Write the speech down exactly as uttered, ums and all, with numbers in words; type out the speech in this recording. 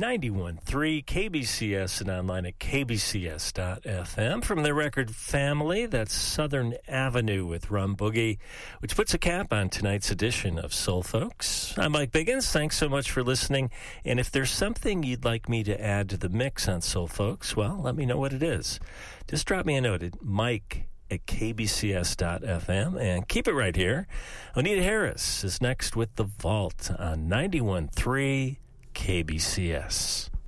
ninety-one point three K B C S and online at k b c s dot f m. From the record family, that's Southern Avenue with Rum Boogie, which puts a cap on tonight's edition of Soul Folks. I'm Mike Biggins. Thanks so much for listening. And if there's something you'd like me to add to the mix on Soul Folks, well, let me know what it is. Just drop me a note at Mike at k b c s dot f m and keep it right here. Anita Harris is next with The Vault on ninety-one point three K B C S.